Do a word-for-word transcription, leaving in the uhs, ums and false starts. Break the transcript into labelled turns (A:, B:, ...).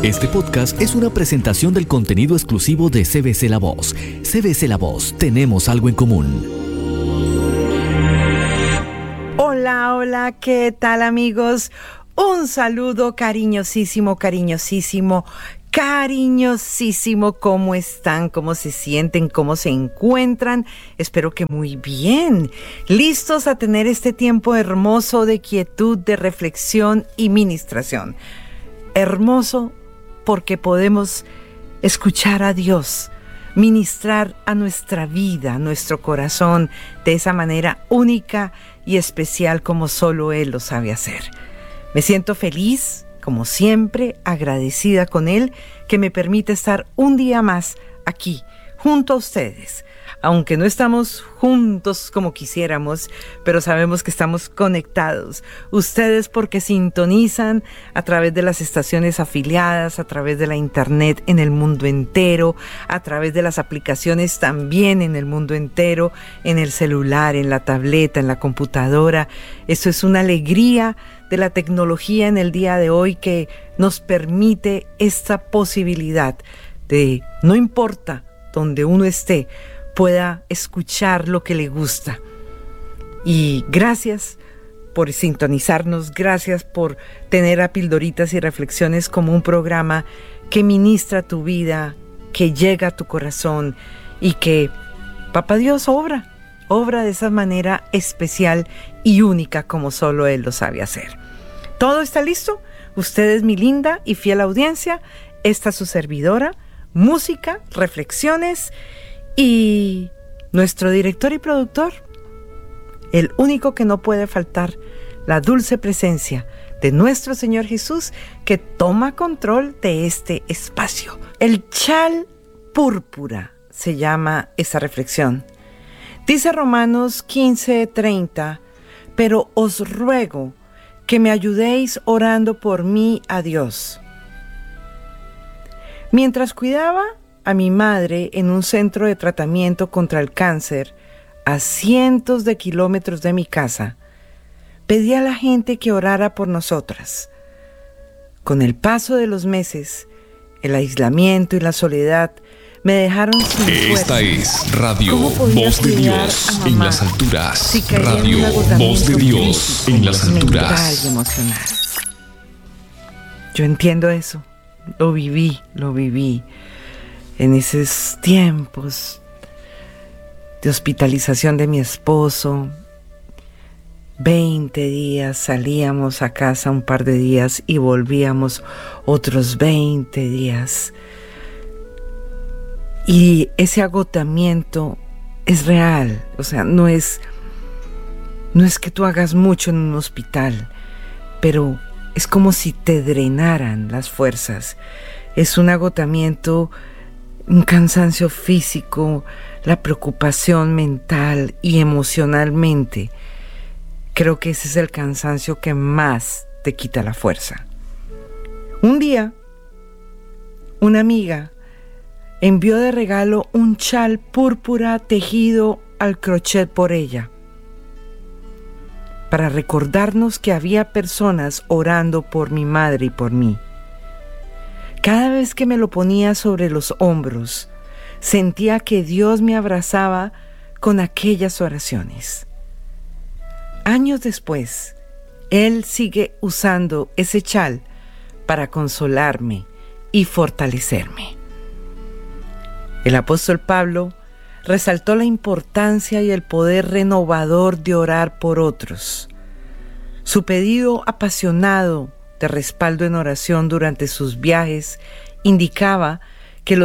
A: Este podcast es una presentación del contenido exclusivo de C B C La Voz. C B C La Voz, tenemos algo en común.
B: Hola, hola, ¿qué tal, amigos? Un saludo cariñosísimo, cariñosísimo, cariñosísimo. ¿Cómo están? ¿Cómo se sienten? ¿Cómo se encuentran? Espero que muy bien. Listos a tener este tiempo hermoso de quietud, de reflexión y ministración. Hermoso porque podemos escuchar a Dios, ministrar a nuestra vida, a nuestro corazón, de esa manera única y especial como solo Él lo sabe hacer. Me siento feliz, como siempre, agradecida con Él, que me permite estar un día más aquí, junto a ustedes. Aunque no estamos juntos como quisiéramos, pero sabemos que estamos conectados. Ustedes porque sintonizan a través de las estaciones afiliadas, a través de la internet en el mundo entero, a través de las aplicaciones también en el mundo entero, en el celular, en la tableta, en la computadora. Eso es una alegría de la tecnología en el día de hoy que nos permite esta posibilidad de, no importa donde uno esté, pueda escuchar lo que le gusta. Y gracias por sintonizarnos, gracias por tener a Pildoritas y Reflexiones como un programa que ministra tu vida, que llega a tu corazón y que Papá Dios obra, obra de esa manera especial y única como solo Él lo sabe hacer. ¿Todo está listo? Ustedes, mi linda y fiel audiencia, esta es su servidora, música, reflexiones y nuestro director y productor, el único que no puede faltar, la dulce presencia de nuestro Señor Jesús que toma control de este espacio. El chal púrpura se llama esa reflexión. Dice Romanos quince treinta, pero os ruego que me ayudéis orando por mí a Dios. Mientras cuidaba a mi madre en un centro de tratamiento contra el cáncer a cientos de kilómetros de mi casa, pedí a la gente que orara por nosotras. Con el paso de los meses, el aislamiento y la soledad me dejaron sin fuerza.
C: Esta es Radio Voz de Dios en las alturas. Si Radio Voz de Dios en las alturas.
B: Y emocional. Yo entiendo eso. Lo viví, lo viví. En esos tiempos de hospitalización de mi esposo, veinte días, salíamos a casa un par de días y volvíamos otros veinte días. Y ese agotamiento es real, o sea, no es, no es que tú hagas mucho en un hospital, pero es como si te drenaran las fuerzas. Es un agotamiento, un cansancio físico, la preocupación mental y emocionalmente. Creo que ese es el cansancio que más te quita la fuerza. Un día, una amiga envió de regalo un chal púrpura tejido al crochet por ella, para recordarnos que había personas orando por mi madre y por mí. Cada vez que me lo ponía sobre los hombros, sentía que Dios me abrazaba con aquellas oraciones. Años después, Él sigue usando ese chal para consolarme y fortalecerme. El apóstol Pablo resaltó la importancia y el poder renovador de orar por otros. Su pedido apasionado de respaldo en oración durante sus viajes indicaba